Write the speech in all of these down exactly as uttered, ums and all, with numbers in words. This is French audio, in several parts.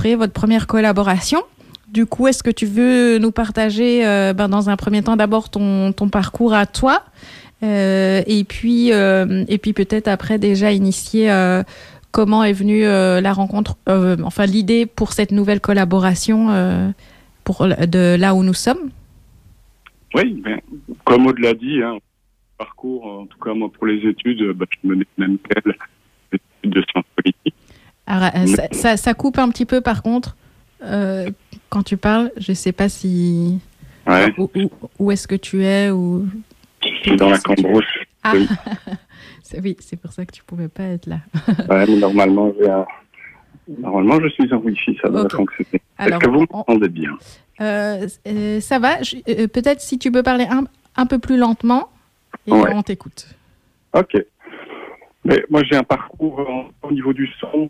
votre première collaboration. Du coup, est-ce que tu veux nous partager, euh, ben, dans un premier temps, d'abord ton, ton parcours à toi, euh, et puis, euh, et puis peut-être après déjà initier euh, comment est venue euh, la rencontre, euh, enfin l'idée pour cette nouvelle collaboration euh, pour de là où nous sommes. Oui, ben, comme Aude l'a dit, hein, parcours, en tout cas moi pour les études, bah, je menais même qu'elle, des études de sciences politiques. Alors, euh, ça, ça, ça coupe un petit peu par contre. Euh, quand tu parles, je ne sais pas si... Ouais. Où, où, où est-ce que tu es ou... Je suis dans la Cambrousse. Ah. Oui. c'est, oui, c'est pour ça que tu ne pouvais pas être là. Ouais, mais normalement, j'ai un... normalement, je suis en Wi-Fi, ça devrait okay. fonctionner. Alors, est-ce que vous on... m'entendez bien? euh, euh, Ça va. Je... Euh, peut-être si tu peux parler un, un peu plus lentement et ouais. on t'écoute. Ok. Mais moi, j'ai un parcours en, au niveau du son.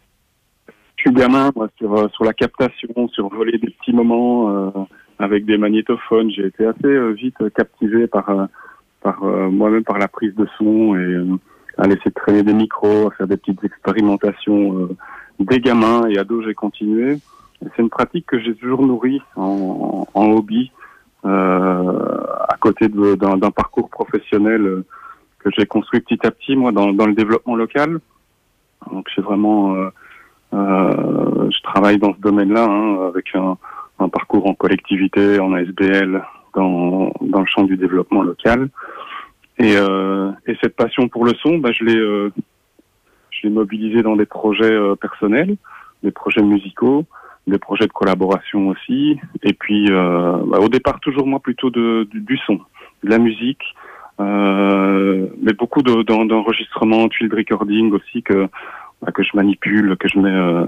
Je suis gamin, moi, sur, sur la captation, sur voler des petits moments euh, avec des magnétophones. J'ai été assez euh, vite captivé par, euh, par euh, moi-même par la prise de son et euh, à laisser traîner des micros, à faire des petites expérimentations. Euh, des gamins et ados, j'ai continué. Et c'est une pratique que j'ai toujours nourrie en, en, en hobby, euh, à côté de, d'un, d'un parcours professionnel euh, que j'ai construit petit à petit, moi, dans, dans le développement local. Donc, j'ai vraiment... Euh, Euh, je travaille dans ce domaine-là, hein, avec un, un parcours en collectivité, en A S B L, dans, dans le champ du développement local. Et, euh, et cette passion pour le son, bah, je l'ai, euh, je l'ai mobilisée dans des projets euh, personnels, des projets musicaux, des projets de collaboration aussi. Et puis, euh, bah, au départ, toujours moi plutôt de, du, du son, de la musique, euh, mais beaucoup de, d'en, d'enregistrements, de field recording aussi que que je manipule, que je mets, euh,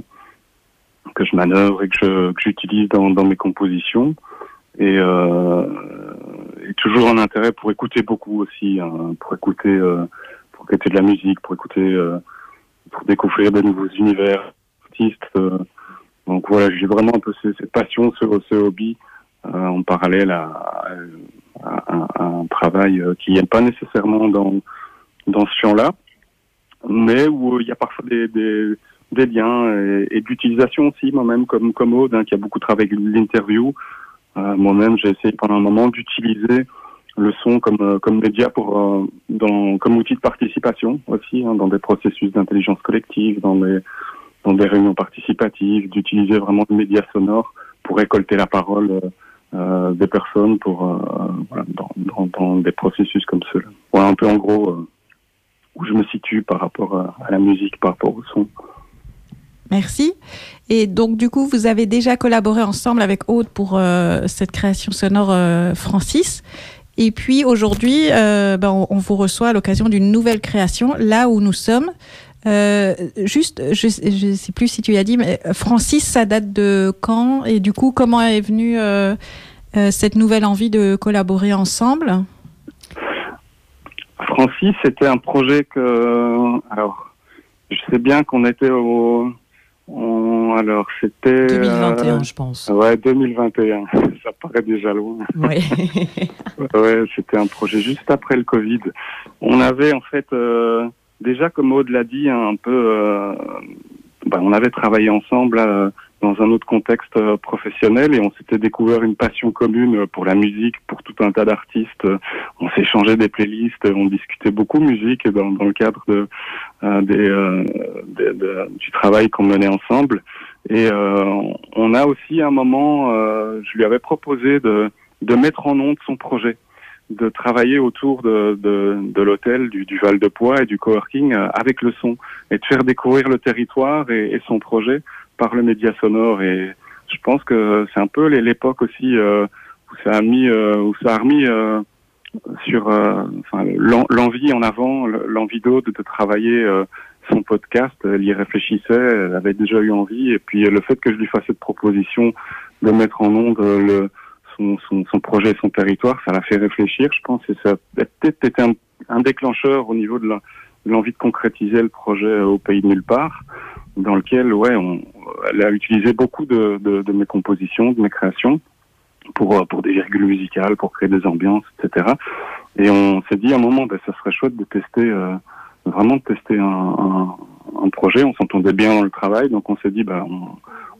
que je manœuvre et que, je, que j'utilise dans, dans mes compositions. Et, euh, et toujours un intérêt pour écouter beaucoup aussi, hein, pour écouter, euh, pour écouter de la musique, pour écouter, euh, pour découvrir de nouveaux univers artistes. Euh, donc voilà, j'ai vraiment un peu cette, cette passion, ce, ce hobby, euh, en parallèle à, à, à, à un travail qui n'est pas nécessairement dans, dans ce champ-là, mais où il y a parfois des, des, des liens et, et d'utilisation aussi, moi-même, comme, comme Aude, hein, qui a beaucoup travaillé avec l'interview. Euh, moi-même, j'ai essayé pendant un moment d'utiliser le son comme, comme média pour, euh, dans, comme outil de participation aussi, hein, dans des processus d'intelligence collective, dans des, dans des réunions participatives, d'utiliser vraiment le média sonore pour récolter la parole euh, des personnes pour, euh, voilà, dans, dans, dans des processus comme ceux-là. Voilà un peu en gros euh, où je me situe par rapport à, à la musique, par rapport au son. Merci. Et donc, du coup, vous avez déjà collaboré ensemble avec Aude pour euh, cette création sonore euh, Francis. Et puis, aujourd'hui, euh, ben, on, on vous reçoit à l'occasion d'une nouvelle création, là où nous sommes. Euh, juste, je ne sais plus si tu l'as dit, mais Francis, ça date de quand? Et du coup, comment est venue euh, euh, cette nouvelle envie de collaborer ensemble? Francis, c'était un projet que... Alors, je sais bien qu'on était au... On, alors, c'était... deux mille vingt et un, euh, je pense. Ouais, deux mille vingt et un. Ça paraît déjà loin. Oui. Ouais, c'était un projet juste après le Covid. On avait, en fait, euh, déjà, comme Aude l'a dit, un peu... Euh, bah, on avait travaillé ensemble euh, dans un autre contexte euh, professionnel et on s'était découvert une passion commune pour la musique, pour tout un tas d'artistes. On s'échangeait des playlists, on discutait beaucoup musique dans, dans le cadre de, euh, des, euh, de, de, du travail qu'on menait ensemble. Et euh, on a aussi à un moment, euh, je lui avais proposé de, de mettre en onde son projet, de travailler autour de, de, de l'hôtel du, du Val de Poix et du coworking euh, avec le son et de faire découvrir le territoire et, et son projet par le média sonore. Et je pense que c'est un peu l'époque aussi euh, où ça a mis, euh, où ça a remis euh, sur euh, enfin, l'envie en avant, l'envie d'Aude de travailler euh, son podcast. Elle y réfléchissait, elle avait déjà eu envie. Et puis le fait que je lui fasse cette proposition de mettre en onde le Son, son, son projet, son territoire, ça l'a fait réfléchir, je pense, et ça a peut-être été un, un déclencheur au niveau de, la, de l'envie de concrétiser le projet Au pays de nulle part, dans lequel, ouais, on, elle a utilisé beaucoup de, de, de mes compositions, de mes créations, pour, pour des virgules musicales, pour créer des ambiances, et cetera. Et on s'est dit à un moment, ben, ça serait chouette de tester, euh, vraiment de tester un, un, un projet. On s'entendait bien dans le travail, donc on s'est dit, ben, on,